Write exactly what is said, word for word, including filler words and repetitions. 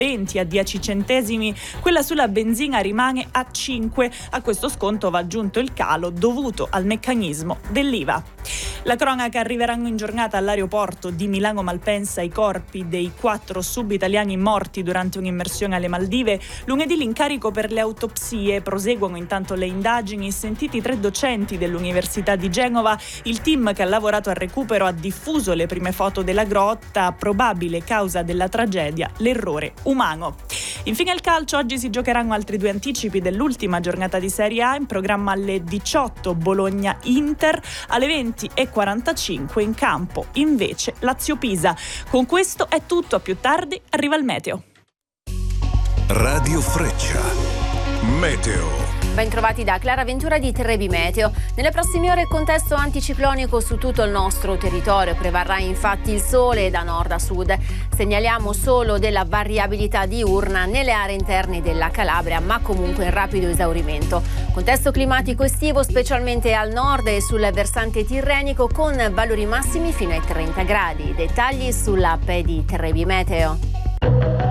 venti a dieci centesimi, quella sulla benzina rimane a cinque. A questo sconto va aggiunto il calo dovuto al meccanismo dell'I V A. La cronaca: arriveranno in giornata all'aeroporto di Milano Malpensa i corpi dei quattro sub-italiani morti durante un'immersione alle Maldive. Lunedì l'incarico per le autopsie, proseguono intanto le indagini, sentiti tre docenti dell'Università di Genova. Il team che ha lavorato al recupero ha diffuso le prime foto della grotta, probabile causa della tragedia, l'errore umano. Infine il calcio: oggi si giocheranno altri due anticipi dell'ultima giornata di Serie A, in programma alle diciotto Bologna-Inter, alle venti e quarantacinque in campo invece Lazio-Pisa. Con questo è tutto, a più tardi arriva il meteo. Radio Freccia, meteo. Ben trovati da Clara Ventura di Trebi Meteo. Nelle prossime ore contesto anticiclonico su tutto il nostro territorio, prevarrà infatti il sole da nord a sud. Segnaliamo solo della variabilità diurna nelle aree interne della Calabria, ma comunque in rapido esaurimento. Contesto climatico estivo specialmente al nord e sul versante tirrenico, con valori massimi fino ai trenta gradi. Dettagli sull'app di Trebi Meteo.